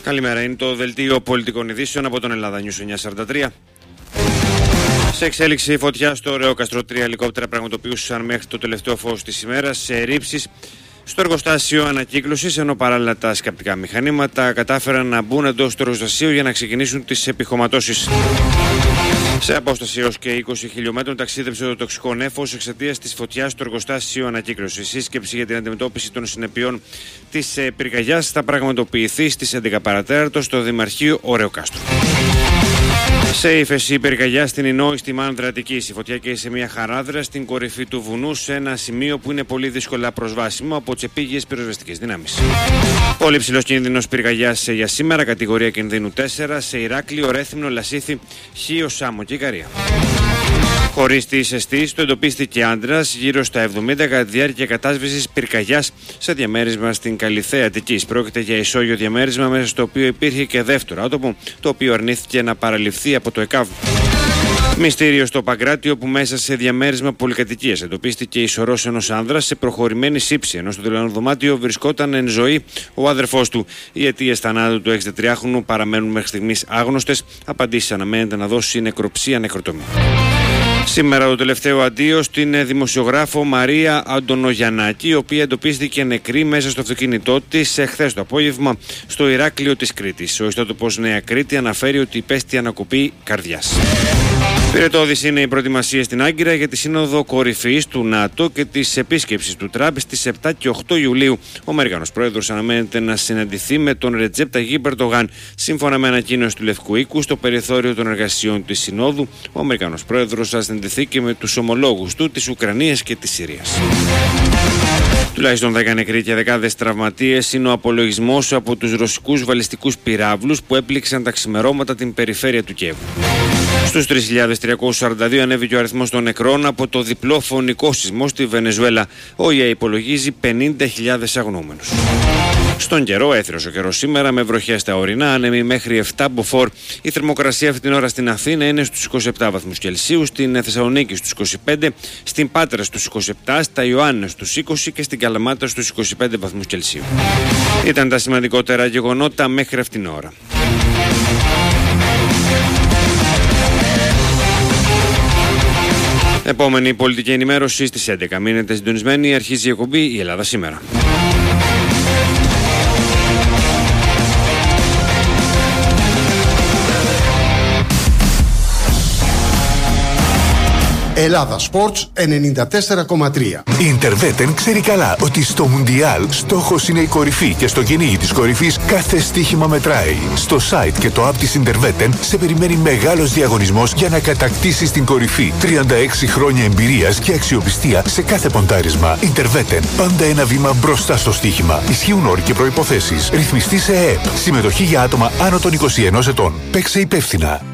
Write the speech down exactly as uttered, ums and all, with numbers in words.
Καλημέρα, είναι το δελτίο πολιτικών ειδήσεων από τον Ελλάδα News εννιακόσια σαράντα τρία. Σε εξέλιξη φωτιά στο Ρεόκαστρο, τρία ελικόπτερα πραγματοποιούσαν μέχρι το τελευταίο φως της ημέρας σε ρήψεις στο εργοστάσιο ανακύκλωσης, ενώ παράλληλα τα σκαπτικά μηχανήματα κατάφεραν να μπουν εντός του εργοστασίου για να ξεκινήσουν τις επιχωματώσεις. Σε απόσταση έως και είκοσι χιλιόμετρων ταξίδεψε το τοξικό νέφος εξαιτίας της φωτιάς στο εργοστάσιο ανακύκλωσης. Η σύσκεψη για την αντιμετώπιση των συνεπειών της πυρκαγιάς θα πραγματοποιηθεί στις έντεκα παρατέταρτο στο Δημαρχείο Ρεόκαστρο. Σε ύφεση πυρκαγιά στην Ινόη στη Μάνδρα Αττικής. Η φωτιά καίει σε μια χαράδρα στην κορυφή του βουνού, σε ένα σημείο που είναι πολύ δύσκολα προσβάσιμο από τις επίγειες πυροσβεστικές δυνάμεις. Πολύ ψηλός κίνδυνος πυρκαγιάς για σήμερα, κατηγορία κινδύνου τέσσερα, σε Ηράκλειο, Ρέθυμνο, Λασίθι, Χίο, Σάμο και Ικαρία. Χωρίς τις αισθήσεις του εντοπίστηκε άντρας γύρω στα εβδομήντα κατά τη διάρκεια κατάσβεσης πυρκαγιάς σε διαμέρισμα στην Καλιθέα Αττικής. Πρόκειται για ισόγειο διαμέρισμα μέσα στο οποίο υπήρχε και δεύτερο άτομο, το οποίο αρνήθηκε να παραληφθεί από το ΕΚΑΒ. Μυστήριο στο Παγκράτιο, που μέσα σε διαμέρισμα πολυκατοικίας εντοπίστηκε η σωρός ενός άνδρας σε προχωρημένη σύψη, ενώ στο τηλεοπτικό δωμάτιο βρισκόταν εν ζωή ο αδερφός του. Οι αιτίες θανάτου του εξήντα τριάχρονου παραμένουν μέχρι στιγμής άγνωστες. Απαντήσεις αναμένεται να δώσει η νεκροψία νεκροτομή. Σήμερα το τελευταίο αντίο στην δημοσιογράφο Μαρία Αντωνογιαννάκη, η οποία εντοπίστηκε νεκρή μέσα στο αυτοκίνητό της χθες το απόγευμα στο Ηράκλειο της Κρήτης. Ο ιστότοπος Νέα Κρήτη αναφέρει ότι υπέστη ανακοπή καρδιάς. Πυρετώδης είναι η προετοιμασία στην Άγκυρα για τη Σύνοδο Κορυφής του ΝΑΤΟ και της επίσκεψης του Τραμπ στις επτά και οκτώ Ιουλίου. Ο Αμερικανός πρόεδρος αναμένεται να συναντηθεί με τον Ρετζέπ Ταγίπ Ερντογάν. Σύμφωνα με ανακοίνωση του Λευκού Οίκου, στο περιθώριο των εργασιών της Συνόδου, ο Αμερικανός πρόεδρος θα συναντηθεί και με τους ομολόγους του της Ουκρανίας και της Συρίας. Τουλάχιστον δέκα νεκροί και δεκάδες τραυματίες είναι ο απολογισμός από τους ρωσικούς βαλιστικούς πυράβλους που έπληξαν τα ξημερώματα την περιφέρεια του Κιέβου. Στους τρεις χιλιάδες τριακόσιους σαράντα δύο ανέβηκε ο αριθμός των νεκρών από το διπλό φωνικό σεισμό στη Βενεζουέλα. Ο ΙΕ υπολογίζει πενήντα χιλιάδες αγνοούμενους. Στον καιρό, έθριος ο καιρός σήμερα με βροχές στα ορεινά, άνεμοι μέχρι επτά μποφόρ. Η θερμοκρασία αυτή την ώρα στην Αθήνα είναι στους είκοσι επτά βαθμούς Κελσίου, στην Θεσσαλονίκη στους είκοσι πέντε, στην Πάτρα στους είκοσι επτά, στα Ιωάννη στους είκοσι και στην Καλαμάτα στους είκοσι πέντε βαθμούς Κελσίου. Ήταν τα σημαντικότερα γεγονότα μέχρι αυτήν την ώρα. Επόμενη πολιτική ενημέρωση στις έντεκα. Μείνετε συντονισμένοι, αρχίζει η εκπομπή «Η Ελλάδα σήμερα». Ελλάδα Sports ενενήντα τέσσερα κόμμα τρία. Η Interveten ξέρει καλά ότι στο Μουντιάλ στόχος είναι η κορυφή και στο κυνήγι της κορυφής κάθε στοίχημα μετράει. Στο site και το app της Interveten σε περιμένει μεγάλος διαγωνισμός για να κατακτήσεις την κορυφή. τριάντα έξι χρόνια εμπειρίας και αξιοπιστία σε κάθε ποντάρισμα. Interveten, πάντα ένα βήμα μπροστά στο στοίχημα. Ισχύουν όροι και προϋποθέσεις. Ρυθμιστή σε ΕΕΠ. Συμμετοχή για άτομα άνω των είκοσι ενός ετών. Παίξε υπεύθυνα.